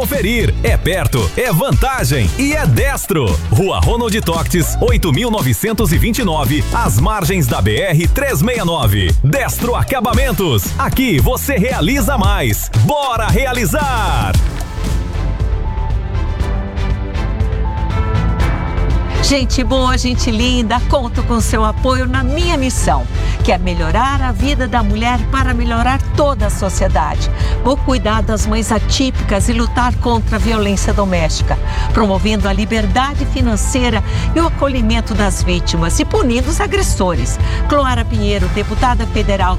Conferir, é perto, é vantagem e é Destro. Rua Ronald Toctes, 8.929, às margens da BR-369. Destro Acabamentos, aqui você realiza mais. Bora realizar! Gente boa, gente linda, conto com seu apoio na minha missão, que é melhorar a vida da mulher para melhorar toda a sociedade. Vou cuidar das mães atípicas e lutar contra a violência doméstica, promovendo a liberdade financeira e o acolhimento das vítimas e punindo os agressores. Cloara Pinheiro, deputada federal,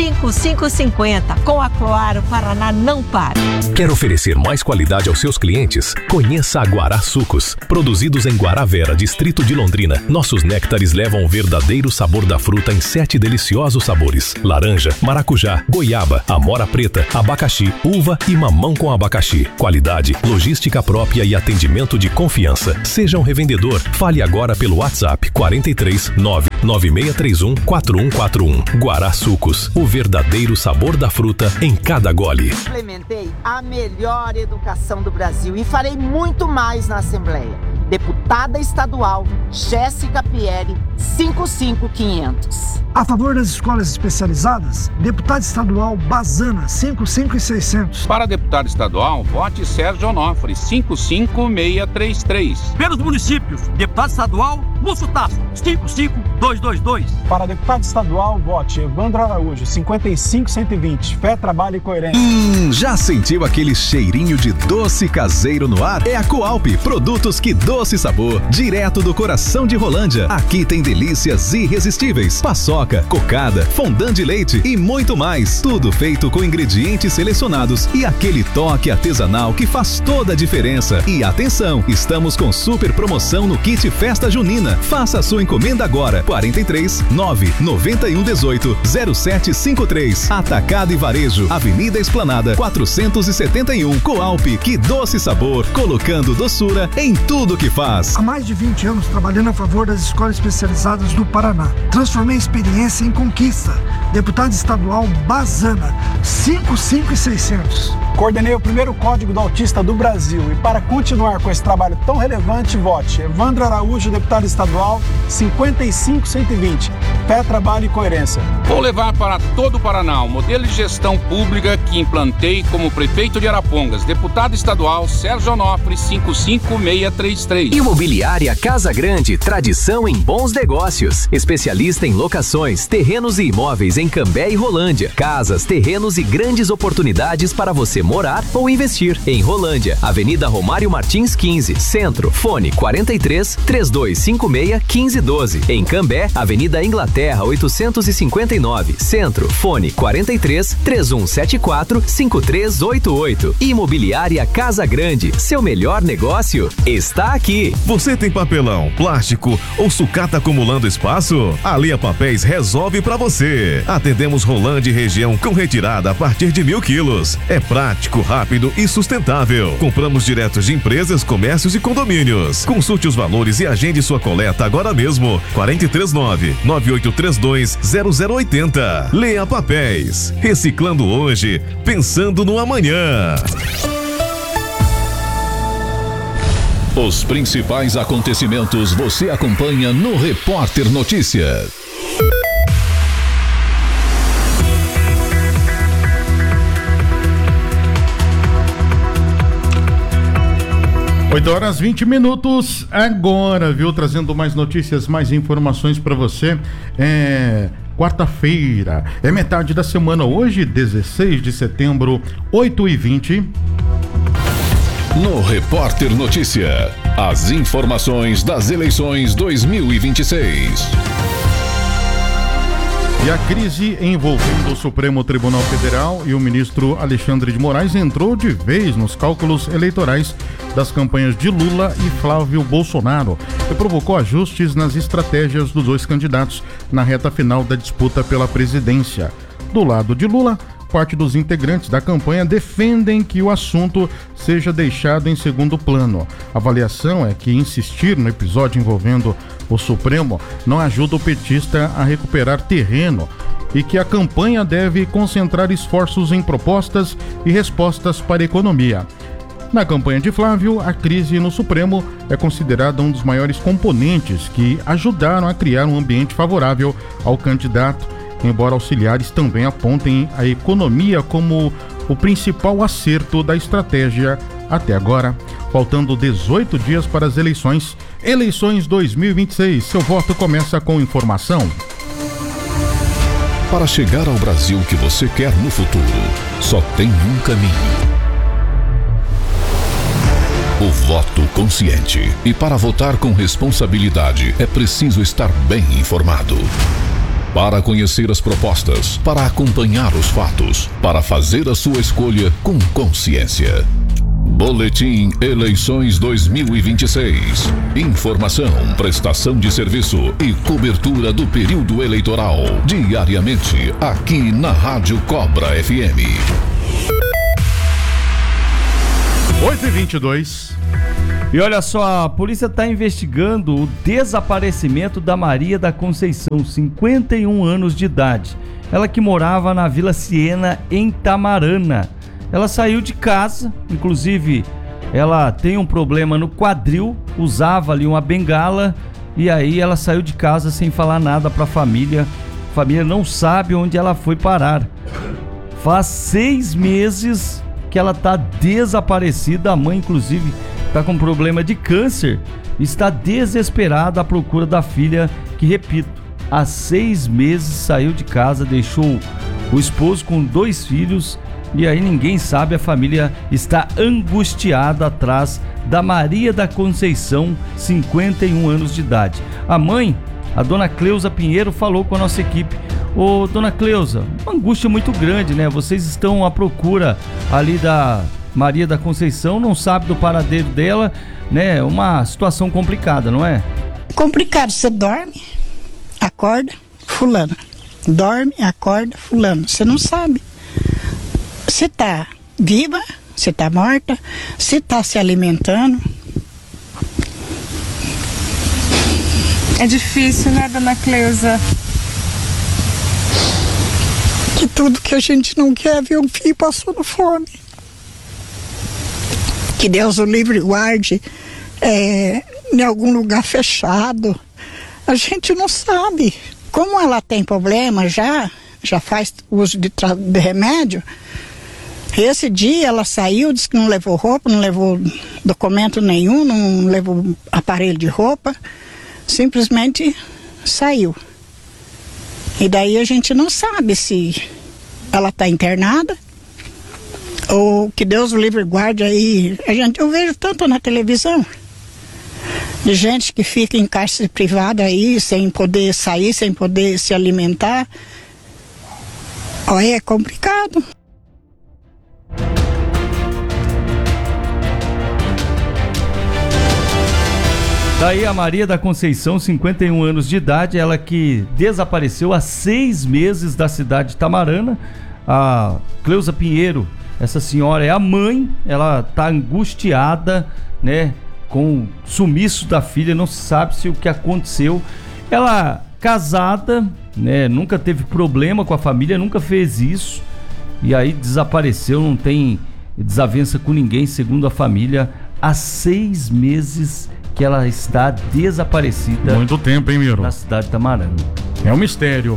5550. Com a Cloara, o Paraná não para. Quer oferecer mais qualidade aos seus clientes? Conheça a Guará Sucos. Produzidos em Guaravera, Distrito de Londrina, nossos néctares levam o verdadeiro sabor da fruta em 7 deliciosos sabores: laranja, maracujá, goiaba, amora preta, abacaxi, uva e mamão com abacaxi. Qualidade, logística própria e atendimento de confiança. Seja um revendedor. Fale agora pelo WhatsApp 43 99631 4141. Guará Sucos, o verdadeiro sabor da fruta em cada gole. Implementei a melhor educação do Brasil e farei muito mais na Assembleia. Deputada estadual Jéssica Pieri, 55500. A favor das escolas especializadas, deputada estadual Bazana, 55600. Para deputado estadual, vote Sérgio Onofre, 55633. Pelos municípios, deputado estadual Lúcio Tasso, 55222. Para deputado estadual, vote Evandro Araújo, 55120. Fé, trabalho e coerência. Já sentiu aquele cheirinho de doce caseiro no ar? É a Coalp, produtos que doce sabor, direto do coração de Rolândia. Aqui tem delícias irresistíveis: paçoca, cocada, fondant de leite e muito mais. Tudo feito com ingredientes selecionados e aquele toque artesanal que faz toda a diferença. E atenção, estamos com super promoção no kit Festa Junina. Faça a sua encomenda agora. 43 991 18 0753. Atacado e Varejo, Avenida Esplanada 471. Coalp, que doce sabor, colocando doçura em tudo que faz. Há mais de 20 anos trabalhando a favor das escolas especializadas do Paraná. Transformei a experiência em conquista. Deputado estadual Bazana, 55600. Coordenei o primeiro Código do Autista do Brasil e para continuar com esse trabalho tão relevante, vote Evandro Araújo, deputado estadual, 55120. Fé, trabalho e coerência. Vou levar para todo o Paraná o modelo de gestão pública que implantei como prefeito de Arapongas, deputado estadual Sérgio Onofre, 55633. Imobiliária Casa Grande, tradição em bons negócios. Especialista em locações, terrenos e imóveis em Cambé e Rolândia. Casas, terrenos e grandes oportunidades para você morar ou investir. Em Rolândia, Avenida Romário Martins 15, Centro, fone 43 3256 1512. Em Cambé, Avenida Inglaterra 859, Centro, fone 43 3174 5388. Imobiliária Casa Grande, seu melhor negócio está aqui. Você tem papelão, plástico ou sucata acumulando espaço? A Lea Papéis resolve pra você. Atendemos Rolândia e região com retirada a partir de 1000 quilos. É prático, rápido e sustentável. Compramos direto de empresas, comércios e condomínios. Consulte os valores e agende sua coleta agora mesmo. 439-9832-0080. Lea Papéis. Reciclando hoje, pensando no amanhã. Os principais acontecimentos você acompanha no Repórter Notícias. Oito horas 20 minutos agora, viu? Trazendo mais notícias, mais informações para você. Quarta-feira, é metade da semana hoje, 16 de setembro, 8h20. No Repórter Notícia, as informações das eleições 2026. E a crise envolvendo o Supremo Tribunal Federal e o ministro Alexandre de Moraes entrou de vez nos cálculos eleitorais das campanhas de Lula e Flávio Bolsonaro e provocou ajustes nas estratégias dos dois candidatos na reta final da disputa pela presidência. Do lado de Lula, parte dos integrantes da campanha defendem que o assunto seja deixado em segundo plano. A avaliação é que insistir no episódio envolvendo o Supremo não ajuda o petista a recuperar terreno e que a campanha deve concentrar esforços em propostas e respostas para a economia. Na campanha de Flávio, a crise no Supremo é considerada um dos maiores componentes que ajudaram a criar um ambiente favorável ao candidato, embora auxiliares também apontem a economia como o principal acerto da estratégia até agora. Faltando 18 dias para as eleições 2026. Seu voto começa com informação. Para chegar ao Brasil que você quer no futuro, só tem um caminho: o voto consciente. E para votar com responsabilidade, é preciso estar bem informado. Para conhecer as propostas, para acompanhar os fatos, para fazer a sua escolha com consciência. Boletim Eleições 2026. Informação, prestação de serviço e cobertura do período eleitoral. Diariamente, aqui na Rádio Cobra FM. 8h22. E olha só, a polícia está investigando o desaparecimento da Maria da Conceição, 51 anos de idade. Ela que morava na Vila Siena, em Tamarana. Ela saiu de casa, inclusive ela tem um problema no quadril, usava ali uma bengala e aí ela saiu de casa sem falar nada para a família. A família não sabe onde ela foi parar. Faz 6 meses que ela está desaparecida. A mãe, inclusive, está com problema de câncer, está desesperada à procura da filha, que, repito, há 6 meses saiu de casa, deixou o esposo com 2 filhos. E aí ninguém sabe, a família está angustiada atrás da Maria da Conceição, 51 anos de idade. A mãe, a dona Cleusa Pinheiro, falou com a nossa equipe: ô dona Cleusa, uma angústia muito grande, né? Vocês estão à procura ali da Maria da Conceição, não sabe do paradeiro dela, né? Uma situação complicada, não é? Complicado, você dorme, acorda, fulano. Dorme, acorda, fulano. Você não sabe se tá viva, se tá morta, se tá se alimentando. É difícil, né, dona Cleusa? Que tudo que a gente não quer é ver um filho passando fome. Que Deus o livre e guarde em algum lugar fechado. A gente não sabe. Como ela tem problema, já faz uso de remédio. Esse dia ela saiu, disse que não levou roupa, não levou documento nenhum, não levou aparelho de roupa, simplesmente saiu. E daí a gente não sabe se ela está internada ou que Deus o livre e guarde aí. Eu vejo tanto na televisão de gente que fica em cárcere privada aí, sem poder sair, sem poder se alimentar. Olha, é complicado. Daí a Maria da Conceição, 51 anos de idade, ela que desapareceu há 6 meses da cidade de Tamarana. A Cleusa Pinheiro, essa senhora é a mãe, ela tá angustiada, né, com o sumiço da filha, não se sabe se o que aconteceu. Ela casada, né, nunca teve problema com a família, nunca fez isso, e aí desapareceu, não tem desavença com ninguém, segundo a família, há 6 meses que ela está desaparecida. Muito tempo, hein, Miro? Na cidade de Tamarana. É um mistério.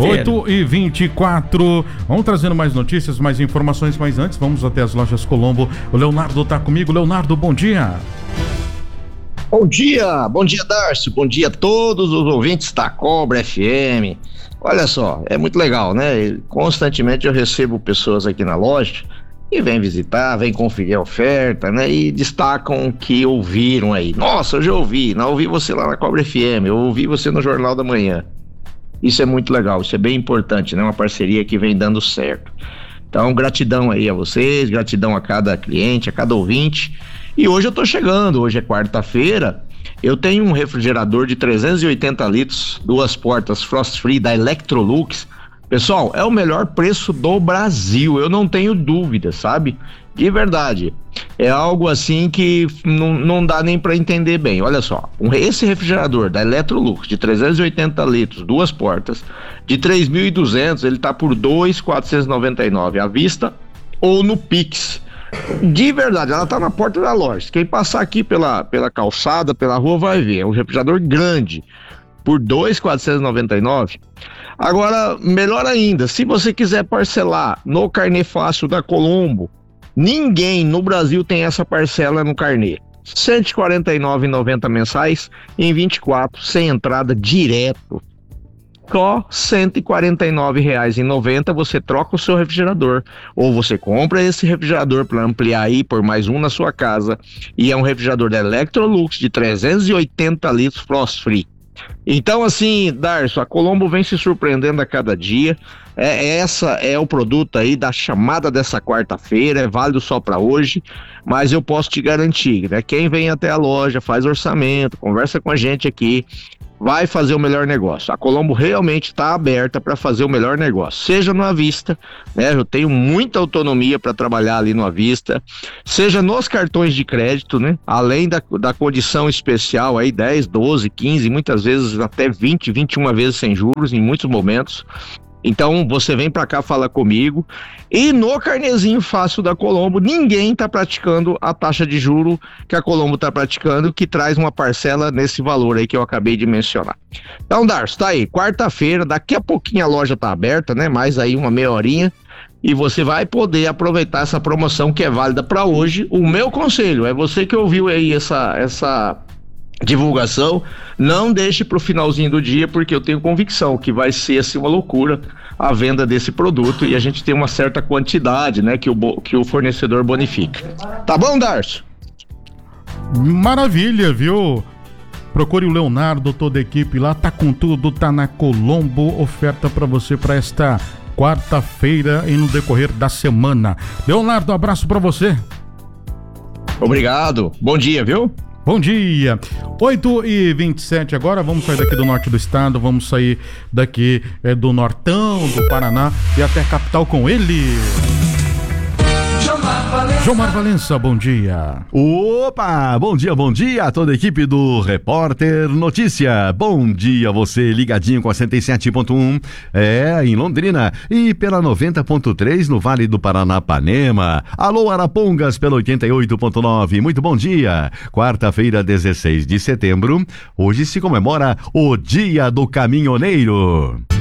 8h24. Vamos trazendo mais notícias, mais informações, mas antes vamos até as lojas Colombo. O Leonardo tá comigo. Leonardo, bom dia. Bom dia, Darcio, bom dia a todos os ouvintes da Cobra FM. Olha só, é muito legal, né? Constantemente eu recebo pessoas aqui na loja e vêm visitar, vêm conferir a oferta, né? E destacam que ouviram aí. Nossa, eu já ouvi, não ouvi você lá na Cobra FM, eu ouvi você no Jornal da Manhã. Isso é muito legal, isso é bem importante, né? Uma parceria que vem dando certo. Então, gratidão aí a vocês, gratidão a cada cliente, a cada ouvinte. E hoje eu tô chegando, hoje é quarta-feira, eu tenho um refrigerador de 380 litros, 2 portas Frost Free da Electrolux. Pessoal, é o melhor preço do Brasil, eu não tenho dúvida, sabe? De verdade, é algo assim que não dá nem para entender bem. Olha só, esse refrigerador da Electrolux de 380 litros, 2 portas, de 3.200, ele tá por 2.499 à vista ou no Pix. De verdade, ela tá na porta da loja. Quem passar aqui pela calçada, pela rua, vai ver. É um refrigerador grande, por R$ 2.499. Agora, melhor ainda, se você quiser parcelar no carnê fácil da Colombo, ninguém no Brasil tem essa parcela no carnê. R$ 149,90 mensais, em 24, sem entrada, direto. Só R$ 149,90 você troca o seu refrigerador, ou você compra esse refrigerador para ampliar aí por mais um na sua casa, e é um refrigerador da Electrolux de 380 litros frost free. Então, assim, Darcio, a Colombo vem se surpreendendo a cada dia. Essa é o produto aí da chamada dessa quarta-feira, é válido só para hoje, mas eu posso te garantir, né? Quem vem até a loja, faz orçamento, conversa com a gente aqui, vai fazer o melhor negócio. A Colombo realmente está aberta para fazer o melhor negócio, seja no à vista, né? Eu tenho muita autonomia para trabalhar ali no à vista, seja nos cartões de crédito, né? Além da condição especial aí, 10, 12, 15, muitas vezes até 20, 21 vezes sem juros em muitos momentos. Então você vem pra cá, fala comigo. E no carnezinho fácil da Colombo, ninguém tá praticando a taxa de juro que a Colombo tá praticando, que traz uma parcela nesse valor aí que eu acabei de mencionar. Então, Darcio, tá aí, quarta-feira, daqui a pouquinho a loja tá aberta, né? Mais aí uma meia horinha. E você vai poder aproveitar essa promoção que é válida para hoje. O meu conselho é você que ouviu aí essa divulgação, não deixe para o finalzinho do dia, porque eu tenho convicção que vai ser assim uma loucura a venda desse produto e a gente tem uma certa quantidade, né, que o fornecedor bonifica. Tá bom, Darcio? Maravilha, viu? Procure o Leonardo, toda a equipe lá, tá com tudo, tá na Colombo, oferta para você para esta quarta-feira e no decorrer da semana. Leonardo, um abraço para você. Obrigado, bom dia, viu? Bom dia, 8h27 agora, vamos sair daqui do norte do estado, vamos sair daqui do nortão do Paraná e até a capital com ele. Jomar Valença, bom dia. Opa, bom dia a toda a equipe do Repórter Notícia. Bom dia você ligadinho com a 107.1 em Londrina e pela 90.3 no Vale do Paranapanema. Alô Arapongas pela 88.9, muito bom dia. Quarta-feira, 16 de setembro, hoje se comemora o Dia do Caminhoneiro.